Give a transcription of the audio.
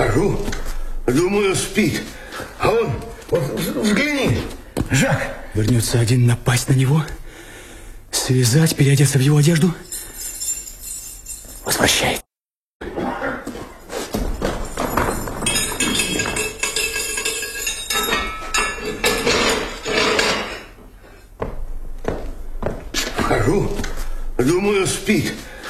Вхожу, думаю, спит. А он, вот, взгляни, Жак. Вернется один, напасть на него, связать, переодеться в его одежду. Возвращает. Вхожу, думаю, спит.